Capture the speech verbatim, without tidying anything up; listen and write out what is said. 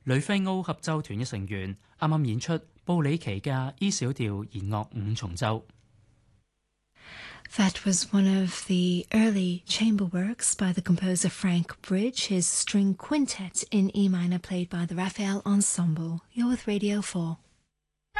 雷費奧合奏團嘅成員啱啱演出布里奇嘅 E 小調弦樂五重奏。 That was one of the early chamber works by the composer Frank Bridge, his string quintet in E minor played by the Raphael Ensemble. You're with Radio four.